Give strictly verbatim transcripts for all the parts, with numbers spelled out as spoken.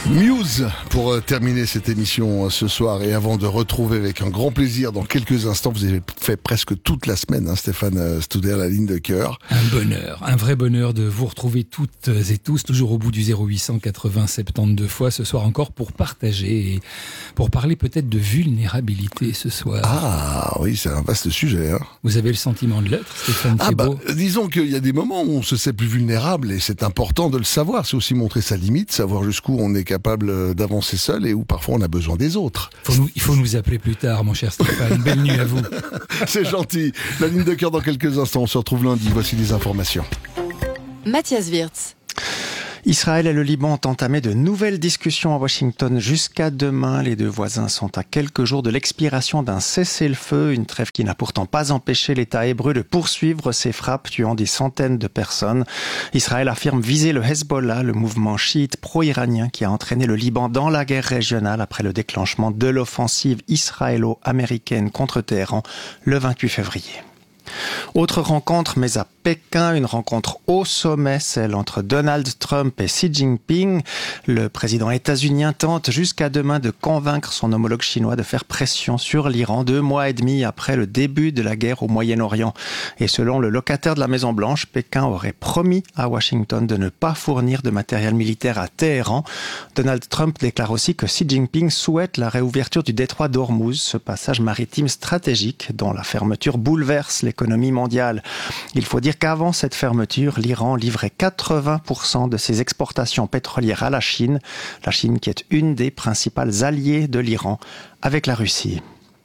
Muse pour euh, terminer cette émission euh, ce soir, et avant de retrouver avec un grand plaisir dans quelques instants, vous avez fait presque toute la semaine, hein, Stéphane euh, Stouder, la ligne de cœur. Un bonheur, un vrai bonheur de vous retrouver toutes et tous, toujours au bout du zéro huit cent quatre-vingts soixante-douze fois ce soir encore, pour partager et pour parler peut-être de vulnérabilité ce soir. Ah oui, c'est un vaste sujet. Hein. Vous avez le sentiment de l'être, Stéphane Ah bah, Thébault? disons qu'il y a des moments où on se sait plus vulnérable, et c'est important de le savoir. C'est aussi montrer sa limite, savoir jusqu'où on est capable d'avancer seul et où parfois on a besoin des autres. Faut nous, il faut nous appeler plus tard, mon cher Stéphane. Belle nuit à vous. C'est gentil. La ligne de cœur dans quelques instants. On se retrouve lundi. Voici les informations. Mathias Wirtz. Israël et le Liban ont entamé de nouvelles discussions à Washington jusqu'à demain. Les deux voisins sont à quelques jours de l'expiration d'un cessez-le-feu, une trêve qui n'a pourtant pas empêché l'État hébreu de poursuivre ses frappes, tuant des centaines de personnes. Israël affirme viser le Hezbollah, le mouvement chiite pro-iranien qui a entraîné le Liban dans la guerre régionale après le déclenchement de l'offensive israélo-américaine contre Téhéran le vingt-huit février. Autre rencontre, mais à Pékin, une rencontre au sommet, celle entre Donald Trump et Xi Jinping. Le président états-unien tente jusqu'à demain de convaincre son homologue chinois de faire pression sur l'Iran, deux mois et demi après le début de la guerre au Moyen-Orient. Et selon le locataire de la Maison-Blanche, Pékin aurait promis à Washington de ne pas fournir de matériel militaire à Téhéran. Donald Trump déclare aussi que Xi Jinping souhaite la réouverture du détroit d'Ormuz, ce passage maritime stratégique dont la fermeture bouleverse l'économie mondiale. Il faut dire qu'avant cette fermeture, l'Iran livrait quatre-vingts pour cent de ses exportations pétrolières à la Chine, la Chine qui est une des principales alliées de l'Iran avec la Russie.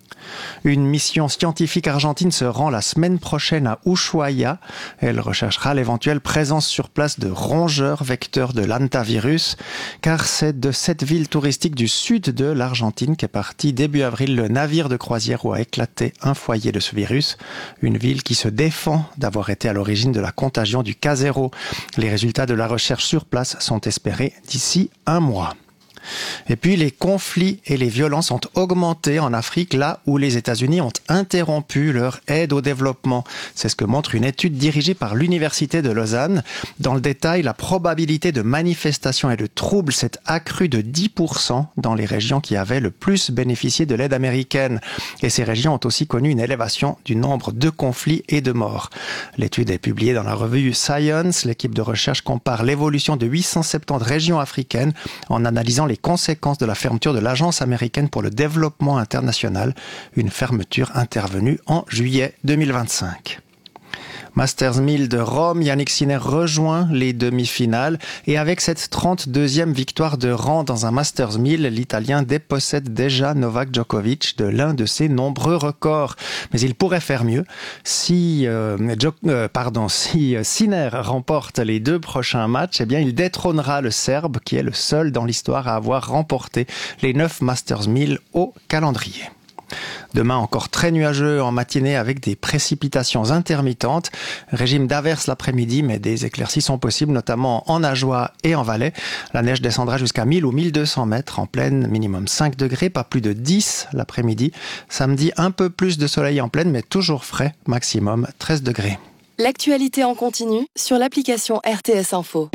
Une mission scientifique argentine se rend la semaine prochaine à Ushuaia. Elle recherchera l'éventuelle présence sur place de rongeurs vecteurs de l'hantavirus, car c'est de cette ville touristique du sud de l'Argentine qu'est parti début avril le navire de croisière où a éclaté un foyer de ce virus. Une ville qui se défend d'avoir été à l'origine de la contagion du cas zéro. Les résultats de la recherche sur place sont espérés d'ici un mois. Et puis les conflits et les violences ont augmenté en Afrique, là où les États-Unis ont interrompu leur aide au développement. C'est ce que montre une étude dirigée par l'Université de Lausanne. Dans le détail, la probabilité de manifestations et de troubles s'est accrue de dix pour cent dans les régions qui avaient le plus bénéficié de l'aide américaine. Et ces régions ont aussi connu une élévation du nombre de conflits et de morts. L'étude est publiée dans la revue Science. L'équipe de recherche compare l'évolution de huit cent soixante-dix régions africaines en analysant les les conséquences de la fermeture de l'Agence américaine pour le développement international, une fermeture intervenue en juillet deux mille vingt-cinq. Masters mille de Rome, Yannick Sinner rejoint les demi-finales et avec cette trente-deuxième victoire de rang dans un Masters mille, l'Italien dépossède déjà Novak Djokovic de l'un de ses nombreux records. Mais il pourrait faire mieux si, euh, Jo- euh, pardon, si Sinner remporte les deux prochains matchs, eh bien il détrônera le Serbe qui est le seul dans l'histoire à avoir remporté les neuf Masters mille au calendrier. Demain, encore très nuageux en matinée avec des précipitations intermittentes. Régime d'averse l'après-midi, mais des éclaircies sont possibles, notamment en Ajoie et en Valais. La neige descendra jusqu'à mille ou mille deux cents mètres en plaine, minimum cinq degrés, pas plus de dix l'après-midi. Samedi, un peu plus de soleil en plaine, mais toujours frais, maximum treize degrés. L'actualité en continu sur l'application R T S Info.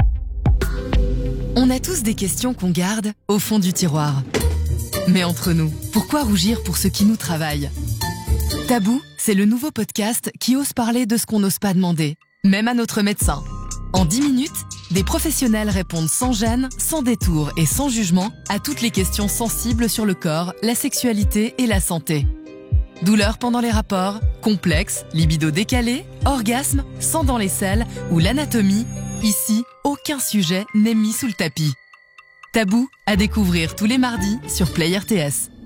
On a tous des questions qu'on garde au fond du tiroir. Mais entre nous, pourquoi rougir pour ce qui nous travaille ? Tabou, c'est le nouveau podcast qui ose parler de ce qu'on n'ose pas demander, même à notre médecin. En dix minutes, des professionnels répondent sans gêne, sans détour et sans jugement à toutes les questions sensibles sur le corps, la sexualité et la santé. Douleurs pendant les rapports, complexes, libido décalé, orgasme, sang dans les selles ou l'anatomie, ici, aucun sujet n'est mis sous le tapis. Tabou à découvrir tous les mardis sur Play R T S.